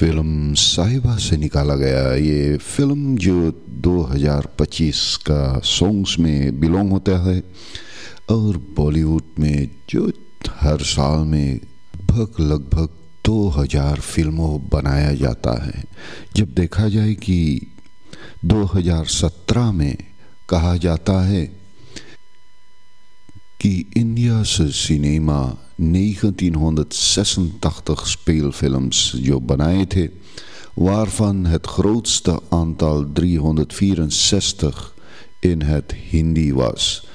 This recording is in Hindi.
फिल्म साहिबा से निकाला गया ये फिल्म जो 2025 का सॉन्ग्स में बिलोंग होता है और बॉलीवुड में जो हर साल में लगभग 2000 फिल्मों बनाया जाता है। जब देखा जाए कि 2017 में कहा जाता है कि India's cinema 1986 speelfilms जो बनाए थे, waarvan het grootste aantal 364 in het Hindi was.